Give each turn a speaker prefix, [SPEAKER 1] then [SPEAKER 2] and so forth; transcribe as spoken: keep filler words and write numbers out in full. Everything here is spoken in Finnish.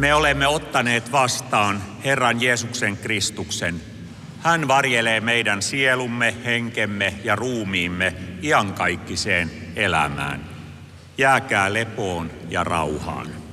[SPEAKER 1] Me olemme ottaneet vastaan Herran Jeesuksen Kristuksen. Hän varjelee meidän sielumme, henkemme ja ruumiimme iankaikkiseen elämään. Jääkää lepoon ja rauhaan.